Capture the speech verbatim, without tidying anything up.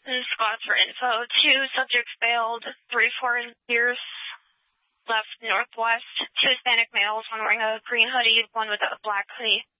And squads for info. Two subjects bailed. Three foreign years left northwest. Two Hispanic males, one wearing a green hoodie, one with a black hoodie.